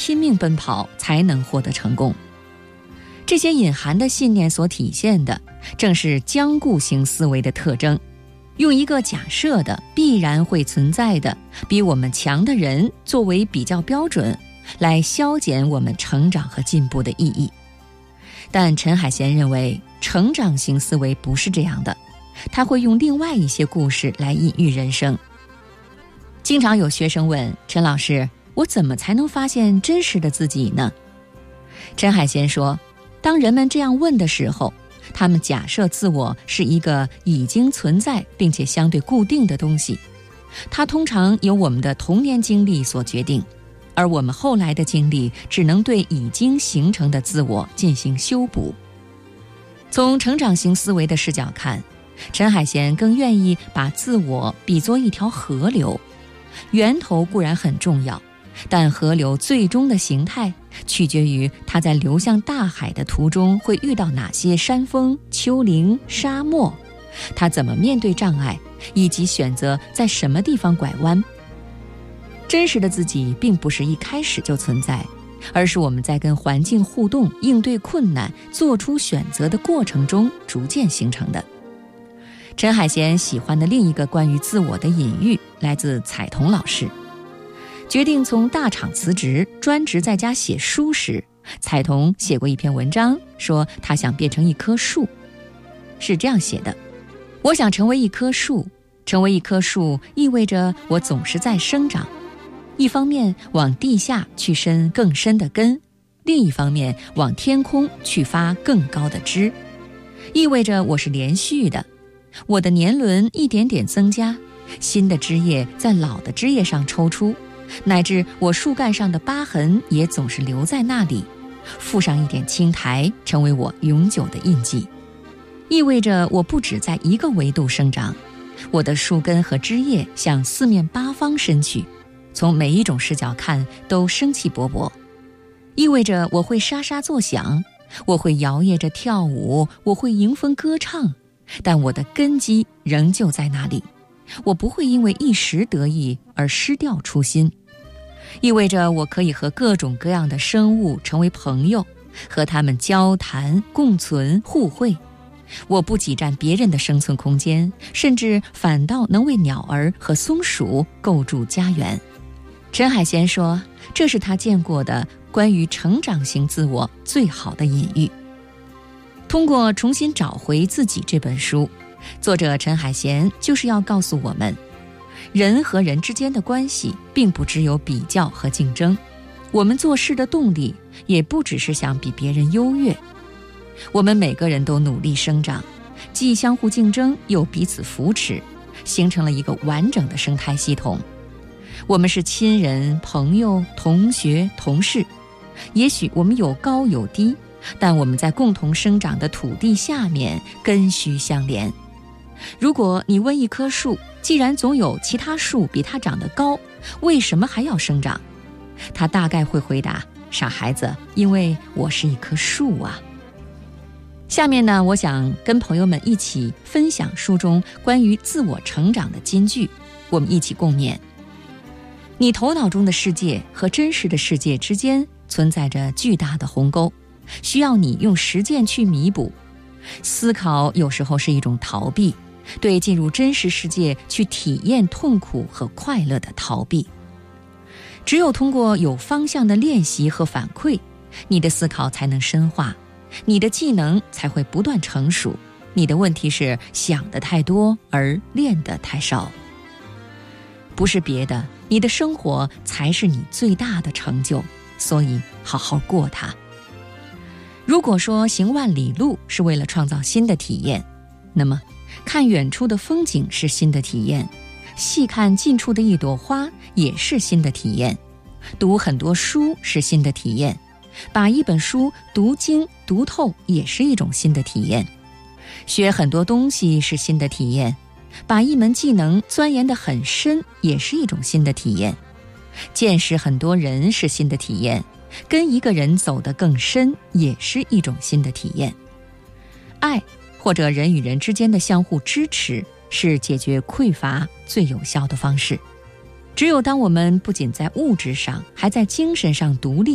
拼命奔跑才能获得成功。这些隐含的信念所体现的，正是僵固型思维的特征，用一个假设的必然会存在的比我们强的人作为比较标准，来消减我们成长和进步的意义。但陈海贤认为，成长型思维不是这样的，他会用另外一些故事来隐喻人生。经常有学生问陈老师，我怎么才能发现真实的自己呢？陈海贤说，当人们这样问的时候，他们假设自我是一个已经存在并且相对固定的东西，它通常由我们的童年经历所决定，而我们后来的经历只能对已经形成的自我进行修补。从成长型思维的视角看，陈海贤更愿意把自我比作一条河流，源头固然很重要，但河流最终的形态取决于它在流向大海的途中会遇到哪些山峰、丘陵、沙漠，它怎么面对障碍，以及选择在什么地方拐弯。真实的自己并不是一开始就存在，而是我们在跟环境互动、应对困难、做出选择的过程中逐渐形成的。陈海贤喜欢的另一个关于自我的隐喻来自彩童老师。决定从大厂辞职，专职在家写书时，彩童写过一篇文章，说他想变成一棵树。是这样写的：我想成为一棵树，成为一棵树意味着我总是在生长，一方面往地下去伸更深的根，另一方面往天空去发更高的枝，意味着我是连续的，我的年轮一点点增加，新的枝叶在老的枝叶上抽出，乃至我树干上的疤痕也总是留在那里，附上一点青苔，成为我永久的印记。意味着我不只在一个维度生长，我的树根和枝叶向四面八方伸去，从每一种视角看都生气勃勃。意味着我会沙沙作响，我会摇曳着跳舞，我会迎风歌唱，但我的根基仍旧在那里，我不会因为一时得意而失掉初心。意味着我可以和各种各样的生物成为朋友，和他们交谈、共存、互惠。我不挤占别人的生存空间，甚至反倒能为鸟儿和松鼠构筑家园。陈海贤说，这是他见过的关于成长型自我最好的隐喻。通过重新找回自己这本书，作者陈海贤就是要告诉我们，人和人之间的关系并不只有比较和竞争，我们做事的动力也不只是想比别人优越。我们每个人都努力生长，既相互竞争又彼此扶持，形成了一个完整的生态系统。我们是亲人、朋友、同学、同事，也许我们有高有低，但我们在共同生长的土地下面根须相连。如果你问一棵树，既然总有其他树比它长得高，为什么还要生长？它大概会回答，傻孩子，因为我是一棵树啊。下面呢，我想跟朋友们一起分享书中关于自我成长的金句，我们一起共勉。你头脑中的世界和真实的世界之间存在着巨大的鸿沟，需要你用实践去弥补。思考有时候是一种逃避，对进入真实世界去体验痛苦和快乐的逃避。只有通过有方向的练习和反馈，你的思考才能深化，你的技能才会不断成熟。你的问题是想得太多而练得太少。不是别的，你的生活才是你最大的成就，所以好好过它。如果说行万里路是为了创造新的体验，那么看远处的风景是新的体验，细看近处的一朵花也是新的体验，读很多书是新的体验，把一本书读精读透也是一种新的体验，学很多东西是新的体验，把一门技能钻研得很深也是一种新的体验，见识很多人是新的体验，跟一个人走得更深也是一种新的体验。爱或者人与人之间的相互支持是解决匮乏最有效的方式。只有当我们不仅在物质上，还在精神上独立